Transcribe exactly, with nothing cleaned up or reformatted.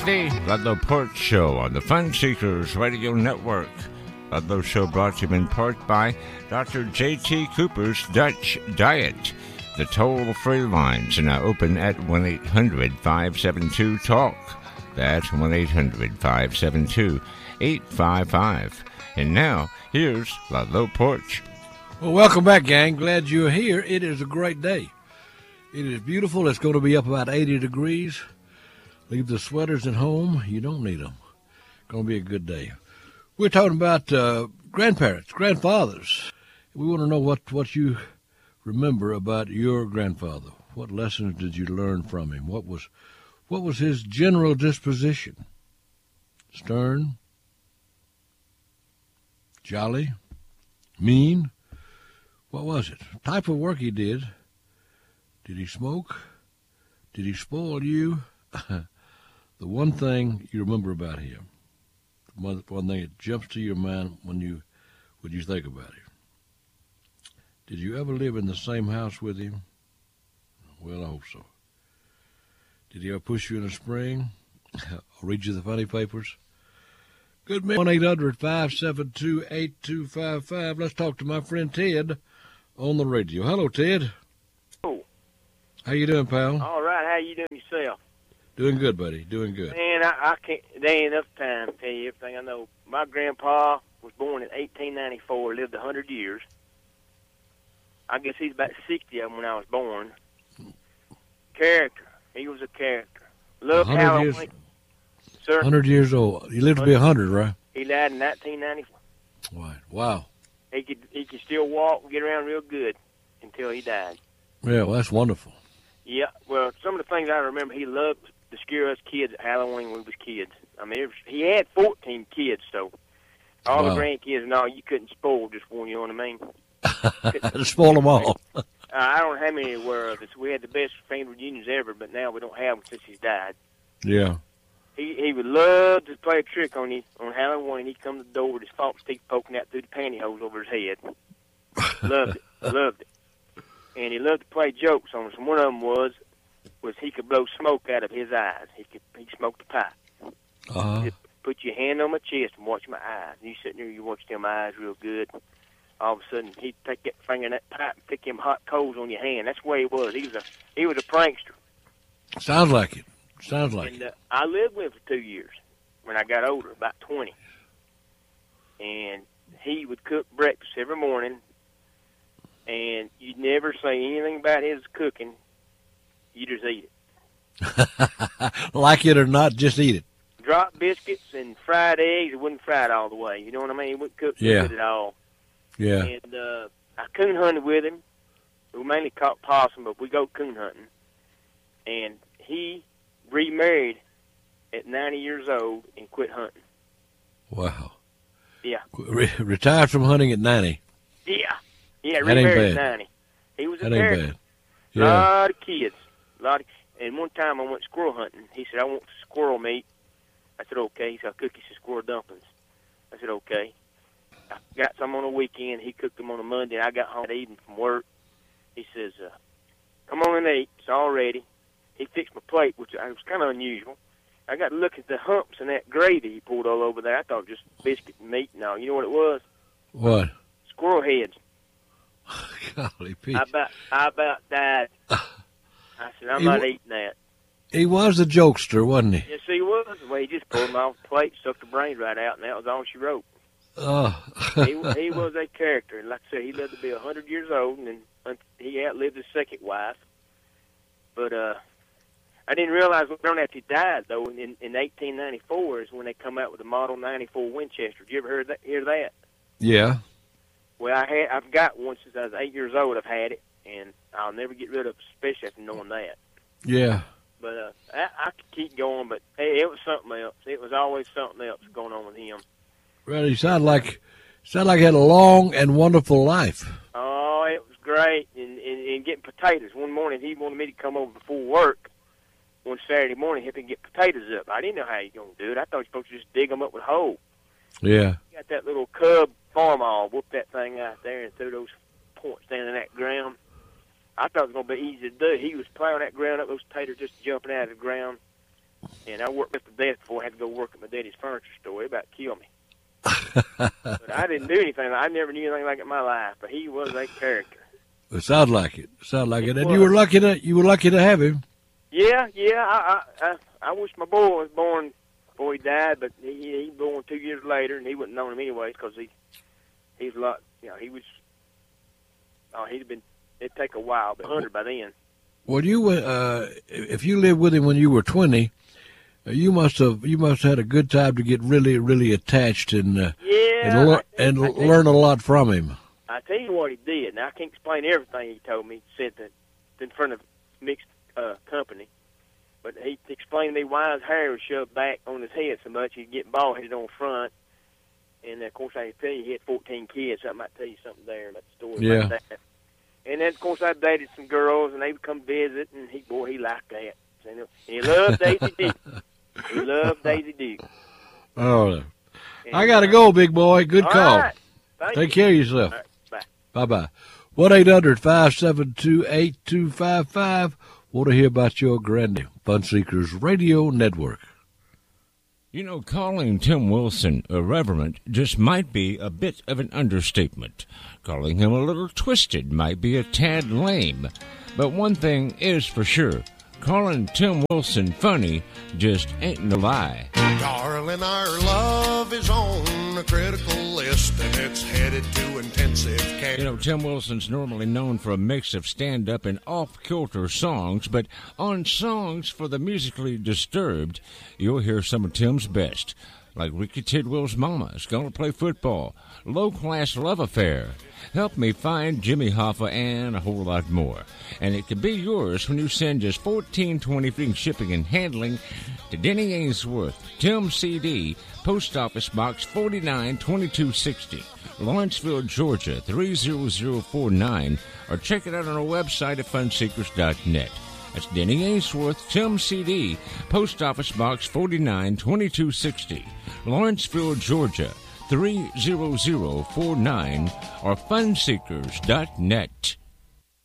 the Ludlow Porch Show on the Fun Seekers Radio Network. Ludlow Show brought to you in part by Doctor J T Cooper's Dutch Diet. The toll-free lines are now open at one eight hundred five seven two talk. That's one eight hundred five seven two eight five five. And now, here's Ludlow Porch. Well, welcome back, gang. Glad you're here. It is a great day. It is beautiful. It's going to be up about eighty degrees. Leave the sweaters at home. You don't need them. Going to be a good day. We're talking about uh, grandparents, grandfathers. We want to know what, what you remember about your grandfather. What lessons did you learn from him? What was what was his general disposition? Stern? Jolly? Mean? What was it? Type of work he did? Did he smoke? Did he spoil you? The one thing you remember about him, one, one thing that jumps to your mind when you when you think about him. Did you ever live in the same house with him? Well, I hope so. Did he ever push you in the spring? I'll read you the funny papers. Good man. one eight hundred five seven two eight two five five. Let's talk to my friend Ted on the radio. Hello, Ted. Oh. How you doing, pal? All right. How you doing yourself? Doing good, buddy. Doing good. Man, I, I can't. There ain't enough time to tell you everything I know. My grandpa was born in eighteen ninety-four. Lived a hundred years. I guess he's about sixty of them when I was born. Character. He was a character. Loved Halloween. Years, Sir? one hundred years old. He lived to be one hundred, right? He died in nineteen ninety-four. Right. Wow. He could he could still walk and get around real good until he died. Yeah, well, that's wonderful. Yeah. Well, some of the things I remember, he loved to scare us kids at Halloween when we was kids. I mean, it was, he had fourteen kids, so all wow. the grandkids and all, you couldn't spoil just one, you know what I mean? Spoil them all. uh, I don't know how many were of us. We had the best family reunions ever, but now we don't have them since he's died. Yeah. He he would love to play a trick on you on Halloween. He'd come to the door with his false teeth poking out through the pantyhose over his head. Loved it. Loved it. And he loved to play jokes on us. And one of them was, was he could blow smoke out of his eyes. He could he smoked a pipe. Uh-huh. He'd put your hand on my chest and watch my eyes. And you sitting there, you watch them eyes real good. All of a sudden, he'd take that finger in that pipe and stick them hot coals on your hand. That's the way he was. He was a he was a prankster. Sounds like it. Sounds like and, it. Uh, I lived with him for two years when I got older, about twenty. And he would cook breakfast every morning. And you'd never say anything about his cooking. You just eat it. Like it or not, just eat it. Drop biscuits and fried eggs. It wouldn't fry it all the way. You know what I mean? He wouldn't cook yeah. it at all. Yeah. And uh, I coon hunted with him. We mainly caught possum, but we go coon hunting. And he remarried at ninety years old and quit hunting. Wow. Yeah. Re- retired from hunting at ninety. Yeah. Yeah, that ain't remarried bad. at ninety. He was a that ain't character. bad. Yeah. A lot of kids. A lot of, and one time I went squirrel hunting. He said, I want squirrel meat. I said, okay. He said, I'll cook you some squirrel dumplings. I said, okay. I got some on a weekend. He cooked them on a Monday. I got home that evening from work. He says, uh, come on and eat. It's all ready. He fixed my plate, which was kind of unusual. I got to look at the humps and that gravy he poured all over there. I thought just biscuit and meat and all. You know what it was? What? Squirrel heads. Golly, Pete. I about, I about died. I said, I'm he not w- eating that. He was a jokester, wasn't he? Yes, he was. Well, he just pulled them off the plate, sucked the brains right out, and that was all she wrote. Oh. he, he was a character. Like I said, he lived to be one hundred years old, and he outlived his second wife. But uh, I didn't realize when after he died, though, in, in eighteen ninety-four is when they come out with the Model ninety-four Winchester. Did you ever heard that, hear that? Yeah. Well, I had, I've got one since I was eight years old. I've had it, and I'll never get rid of it, especially after knowing that. Yeah. But uh, I, I could keep going, but hey, it was something else. It was always something else going on with him. Well, he sounded like, sounded like he had a long and wonderful life. Oh, it was great. And, and, and getting potatoes. One morning, he wanted me to come over before work one Saturday morning, help him get potatoes up. I didn't know how he was going to do it. I thought he was supposed to just dig them up with a hoe. Yeah. He got that little cub farm all, whooped that thing out there and threw those points down in that ground. I thought it was going to be easy to do. He was plowing that ground up, those potatoes just jumping out of the ground. And I worked with the death before I had to go work at my daddy's furniture store. He about killed me. But I didn't do anything. I never knew anything like it in my life. But he was a character. It sounds like it. Sound like it. It And was. you were lucky to you were lucky to have him. Yeah, yeah. I I I, I wish my boy was born before he died, but he he born two years later, and he wouldn't known him anyways because he he's a lot. You know, he was. Oh, he'd been. It'd take a while, but hundred by then. Well, you went. Uh, if you lived with him when you were twenty, uh, you must have you must have had a good time to get really really attached and uh, Yeah, and, le- I- and I think- learn a lot from him. I tell you what he did. Now I can't explain everything he told me. Said that in front of mixed uh, company, but he explained to me why his hair was shoved back on his head so much he'd get bald headed on front. And of course I tell you he had fourteen kids. So I might tell you something there about the story Yeah. about that. And then of course I dated some girls and they would come visit and he boy he liked that. And he loved Daisy Duke. He loved Daisy Duke. Oh, And, I gotta go, big boy. Good all call. right. Thank Take you. care of yourself. All right. Bye. Bye bye. One eight hundred five seven two eight two five five. Want to hear about your granny? Fun Seekers Radio Network. You know, calling Tim Wilson irreverent just might be a bit of an understatement. Calling him a little twisted might be a tad lame. But one thing is for sure, calling Tim Wilson funny just ain't no lie. Darling, our love is on a critical list, and it's headed to intensive care. You know, Tim Wilson's normally known for a mix of stand-up and off-kilter songs, but on Songs for the Musically Disturbed, you'll hear some of Tim's best, like Ricky Tidwell's Mama's Gonna Play Football, Low Class Love Affair, Help Me Find Jimmy Hoffa, and a whole lot more. And it can be yours when you send just fourteen twenty free shipping and handling to Denny Ainsworth, Tim C D, Post Office Box forty-nine twenty-two sixty, Lawrenceville, Georgia three zero zero four nine, or check it out on our website at fun seekers dot net. That's Denny Ainsworth, Tim C D, Post Office Box forty-nine twenty-two sixty, Lawrenceville, Georgia three zero zero four nine, or fun seekers dot net.